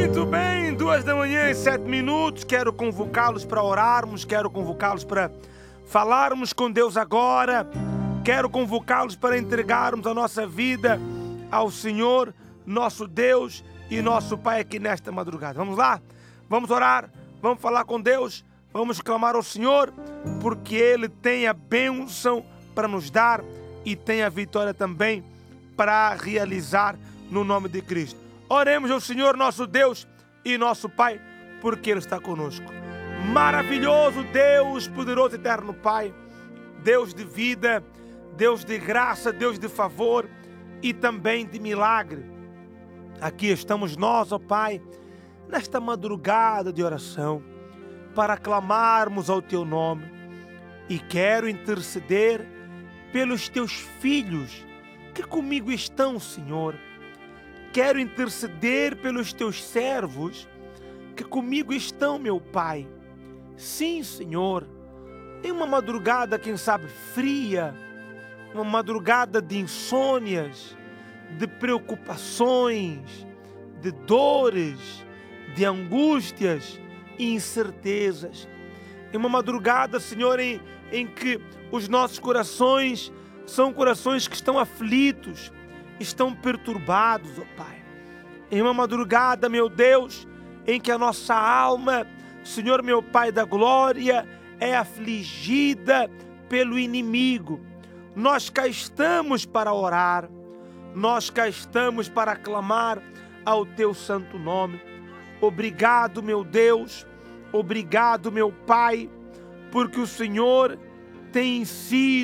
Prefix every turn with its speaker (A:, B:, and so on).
A: Muito bem, 2h07. Quero convocá-los para orarmos, quero convocá-los para falarmos com Deus agora. Quero convocá-los para entregarmos a nossa vida ao Senhor, nosso Deus e nosso Pai aqui nesta madrugada. Vamos lá? Vamos orar, vamos falar com Deus, vamos clamar ao Senhor, porque Ele tem a bênção para nos dar e tem a vitória também para realizar no nome de Cristo. Oremos ao Senhor, nosso Deus e nosso Pai, porque Ele está conosco. Maravilhoso Deus, poderoso eterno Pai, Deus de vida, Deus de graça, Deus de favor e também de milagre. Aqui estamos nós, ó Pai, nesta madrugada de oração, para clamarmos ao Teu nome. E quero interceder pelos Teus filhos que comigo estão, Senhor. Quero interceder pelos Teus servos que comigo estão, meu Pai. Sim, Senhor, em uma madrugada, quem sabe, fria, uma madrugada de insônias, de preocupações, de dores, de angústias e incertezas. Em uma madrugada, Senhor, em que os nossos corações são corações que estão aflitos, estão perturbados, ó Pai. Em uma madrugada, meu Deus, em que a nossa alma, Senhor, meu Pai da glória, é afligida pelo inimigo. Nós cá estamos para orar, nós cá estamos para clamar ao Teu santo nome. Obrigado, meu Deus, obrigado, meu Pai, porque o Senhor tem sido